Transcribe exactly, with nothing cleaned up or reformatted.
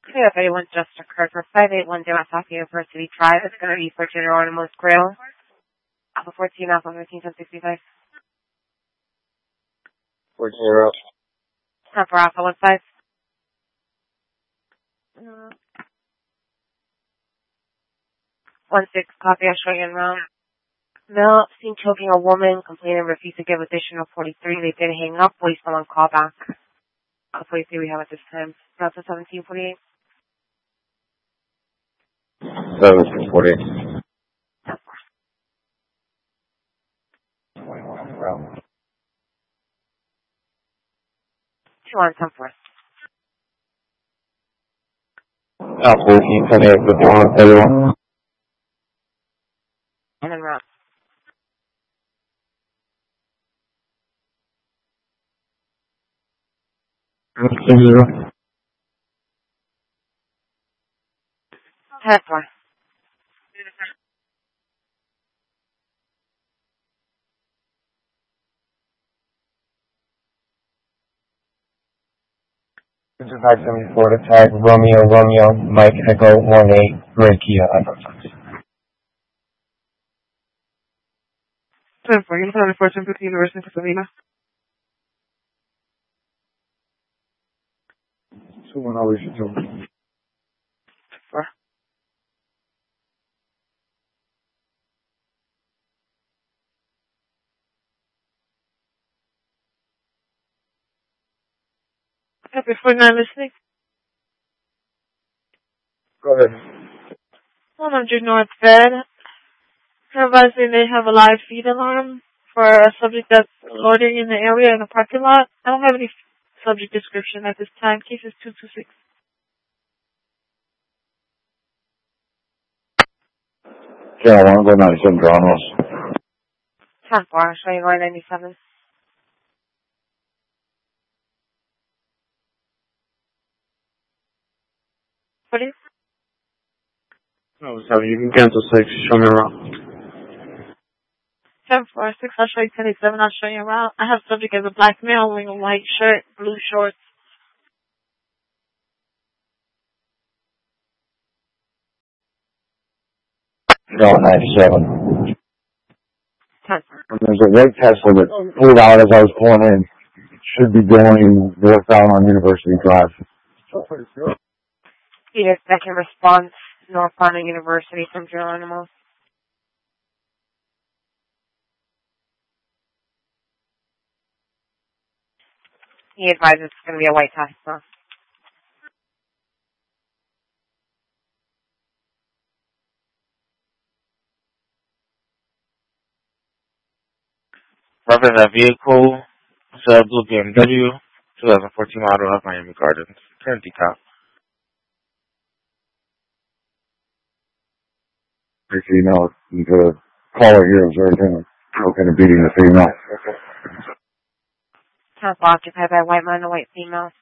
Okay, if anyone just occurred for five eight one Damasak University Drive, it's going to be for Geronimo's Grill. Alpha fourteen, Alpha fifteen, ten sixty-five. four zero. Time for Alpha one five. one six, copy, I'll show you in round. Male seen choking a woman, complaining refused to give additional forty-three. They did hang up, wait someone call back. Alpha forty-three we have at this time. Delta seventeen forty-eight. seventeen forty-eight. Two on ten four. Alpha fourteen twenty-eight fifty-one thirty-one. And then round. Six zero. ten four. five seventy-four to tag Romeo Romeo Mike Echo one eight Ray Kia Echo. ten four, you're going to Fortune fifty University of Pennsylvania. So when I was doing. Four. Happy forty-nine listening. Go ahead. one hundred North Bed. Advising they have a live feed alarm for a subject that's loitering in the area in a parking lot. I don't have any subject description at this time. Case is two two six. Yeah, I want to go ninety-seven Geronimo's. ten four, I'll show you going ninety-seven. What is? No, seven. You can cancel six. Show me around. ten four six, I'll show you ten eighty-seven, I'll show you around. I have subject as a black male wearing a white shirt, blue shorts. No, ninety-seven. ten four. There's a white Tesla that pulled out as I was pulling in. Should be going northbound on University Drive. Peter, second response, northbound on University from Geronimo. He advises it's going to be a white Tesla. Reference that vehicle, it's a blue B M W, twenty fourteen model of Miami Gardens. Current decop. The female, the caller here was very kind of choking and beating the female. Temple occupied by white man and white female.